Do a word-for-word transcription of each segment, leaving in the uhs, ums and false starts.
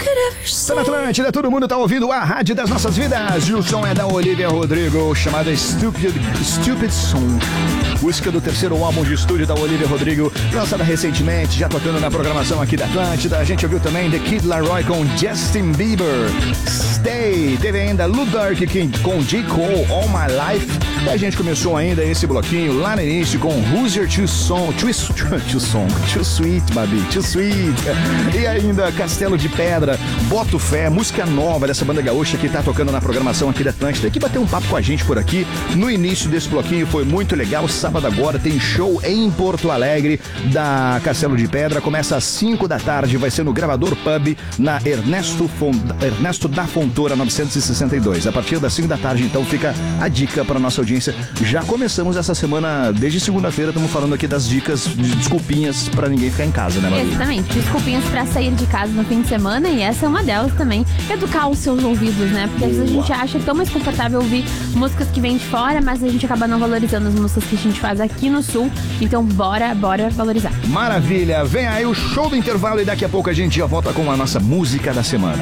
Tá na Atlântida, todo mundo tá ouvindo a rádio das nossas vidas. E o som é da Olivia Rodrigo, chamada Stupid, Stupid Song. Música do terceiro álbum de estúdio da Olivia Rodrigo, lançada recentemente, já tocando na programação aqui da Atlântida. A gente ouviu também The Kid Laroi com Justin Bieber, Stay. Teve ainda Ludwig com J. Cole, All My Life. E a gente começou ainda esse bloquinho lá no início com Who's Your Too Song, Too, too Song, Too Sweet, baby, Too Sweet. E ainda Castelo de Pedra, Boto Fé, música nova dessa banda gaúcha que tá tocando na programação aqui da Atlântida, que bateu um papo com a gente por aqui no início desse bloquinho, foi muito legal. Sábado agora tem show em Porto Alegre da Castelo de Pedra, começa às cinco da tarde, vai ser no Gravador Pub, na Ernesto, Font... Ernesto da Fontoura novecentos e sessenta e dois. A partir das cinco da tarde, então, fica a dica para nossa audiência. Já começamos essa semana, desde segunda-feira, estamos falando aqui das dicas de desculpinhas para ninguém ficar em casa, né, Maria? Exatamente, desculpinhas para sair de casa no fim de semana, e essa é uma delas também, educar os seus ouvidos, né? Porque às vezes a gente acha tão mais confortável ouvir músicas que vêm de fora, mas a gente acaba não valorizando as músicas que a gente faz aqui no Sul. Então bora, bora valorizar. Maravilha, vem aí o show do intervalo e daqui a pouco a gente já volta com a nossa música da semana.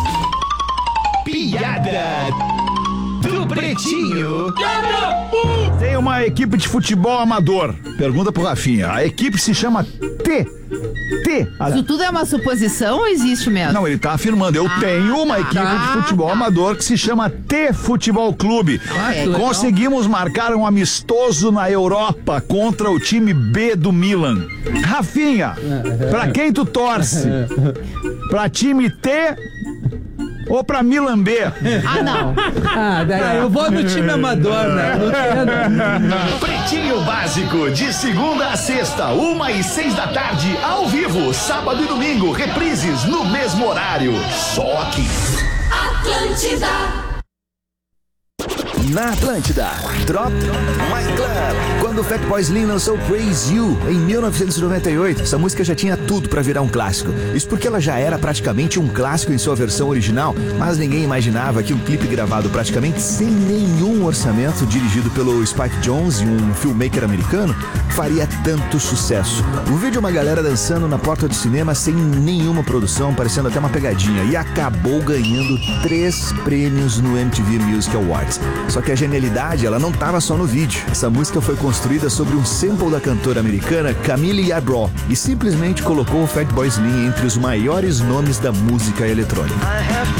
Piada do Pretinho. Tem uma equipe de futebol amador. Pergunta pro Rafinha. A equipe se chama T. T. Isso tudo é uma suposição ou existe mesmo? Não, ele tá afirmando. Eu ah, tenho uma tá. equipe ah, de futebol tá. amador que se chama T Futebol Clube. Ah, é, Conseguimos legal. marcar um amistoso na Europa contra o time B do Milan. Rafinha, pra quem tu torce? Pra time T ou pra Milan B? Ah, não. Ah, daí eu vou no time amador, né? No Pretinho Básico, de segunda a sexta, uma e seis da tarde, ao vivo, sábado e domingo, reprises no mesmo horário. Só aqui. Atlântida. Na Atlântida, Drop My Club. Quando o Fatboy Slim lançou Praise You em mil novecentos e noventa e oito, essa música já tinha tudo pra virar um clássico. Isso porque ela já era praticamente um clássico em sua versão original, mas ninguém imaginava que um clipe gravado praticamente sem nenhum orçamento, dirigido pelo Spike Jonze, um filmmaker americano, faria tanto sucesso. O vídeo é uma galera dançando na porta do cinema sem nenhuma produção, parecendo até uma pegadinha, e acabou ganhando três prêmios no M T V Music Awards. Só que a genialidade, ela não estava só no vídeo. Essa música foi construída sobre um sample da cantora americana Camille Yarbrough e simplesmente colocou o Fatboy Slim entre os maiores nomes da música eletrônica.